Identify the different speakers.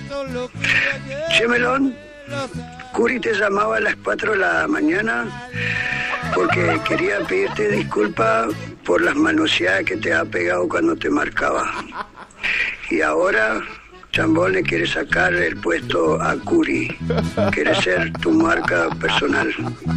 Speaker 1: Che, Melón, Curi te llamaba a las 4 de la mañana porque quería pedirte disculpas por las manoseadas que te ha pegado cuando te marcaba. Y ahora Chambón le quiere sacar el puesto a Curi. Quiere ser tu marca personal.